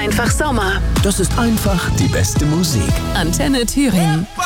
einfach Sommer. Das ist einfach die beste Musik. Antenne Thüringen.